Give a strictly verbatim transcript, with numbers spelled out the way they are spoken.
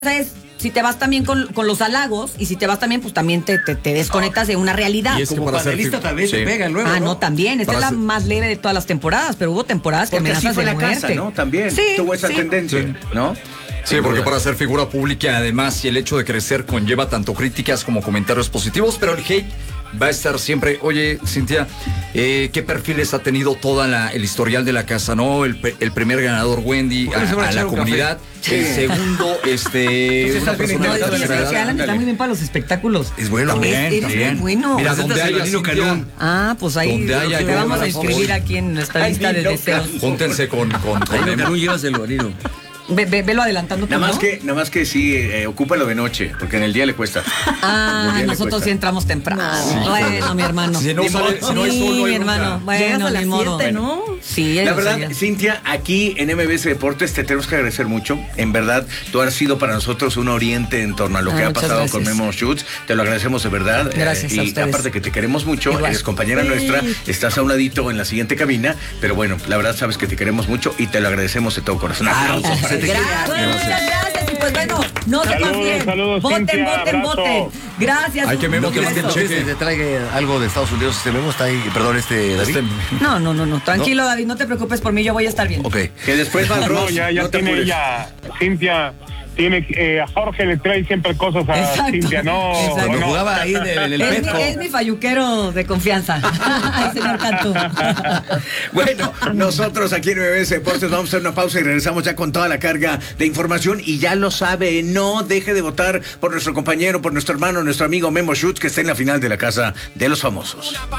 es, si te vas también con, con los halagos, y si te vas también, pues también te, te, te desconectas de una realidad. Y es que Como para panelista hacer- también sí. te pegan luego, Ah, no, ¿no? también. Esta Para es la hacer- más leve de todas las temporadas, pero hubo temporadas que Porque así amenazas fue de la muerte. casa, ¿no? También Sí, tuvo esa sí. tendencia, Sí. ¿no? Sí, porque para ser figura pública, además, y el hecho de crecer conlleva tanto críticas como comentarios positivos, pero el hate va a estar siempre. Oye, Cintia, eh, ¿qué perfiles ha tenido toda la, el historial de la casa, no? El, pe- el primer ganador, Wendy, ¿Por qué se a, van a a echar la un comunidad. El segundo, este, Entonces, una estás bien persona No, de es interesado que en tercera la es que edad. Alan está muy bien para los espectáculos. Es bueno. También, Eres- eres también. muy bueno. Mira, Presentas donde a haya Lolino Cintia, Carún. Ah, pues ahí Donde haya te que vamos ver a a inscribir Fox. aquí en nuestra Ay, lista de no, deseos. Carún. júntense con, con, con Ay, Memo. no, llévaselo, Lino. Ve, ve, velo adelantando tú, Nada más ¿no? que, nada más que sí, eh, ocúpalo de noche, porque en el día le cuesta. Ah, En el día le nosotros cuesta. sí entramos temprano. Bueno, mi hermano. Si no Ni sale- modo. si no hay Sí, sol, no hay mi bronca. hermano. Llegas Bueno, a ni las modo. siete, ¿no? Sí, La o verdad, sea, Cintia, aquí en M B S Deportes te tenemos que agradecer mucho. En verdad, tú has sido para nosotros un oriente en torno a lo Ah, que ha muchas pasado gracias. con Memo Schutz. Te lo agradecemos de verdad. Gracias Eh, a y ustedes. aparte que te queremos mucho, Igual. eres compañera nuestra, estás a un ladito en la siguiente cabina, pero bueno, la verdad sabes que te queremos mucho y te lo agradecemos de todo corazón. Aplausos para ti. Gracias, muchas gracias. Y pues bueno, no se Saludos, confíen. saludos, Voten, Cintia, voten, abrazo. voten. Gracias. Hay que Memo Un te mande el beso. cheque. Te traiga algo de Estados Unidos. Este Memo está ahí, perdón, este David. Este- No, no, no, no. Tranquilo, David, no te preocupes por mí, yo voy a estar bien. Ok. Que después va No, Ross, ya, ya no te tiene apures. ella, Cintia, tiene, eh, a Jorge le trae siempre cosas a Exacto. Cintia, ¿no? Exacto. ¿o Cuando no? jugaba ahí en el, en el Es mi, Petco. es mi falluquero de confianza. Ay, señor Cantú. Bueno, nosotros aquí en M B S Deportes vamos a hacer una pausa y regresamos ya con toda la carga de información. Y ya lo sabe, no deje de votar por nuestro compañero, por nuestro hermano, nuestro amigo Memo Schutz, que está en la final de la Casa de los Famosos.